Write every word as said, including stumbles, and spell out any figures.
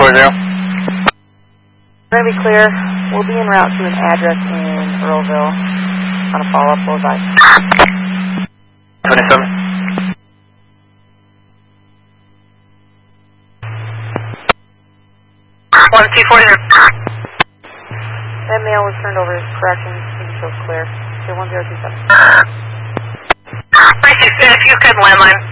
forty. We're going to be clear. We'll be en route to an address in Earlville on a follow-up low by. twenty-seven. one two four zero. That male was turned over to corrections. He shows clear. Okay, one zero two seven. If you could landline.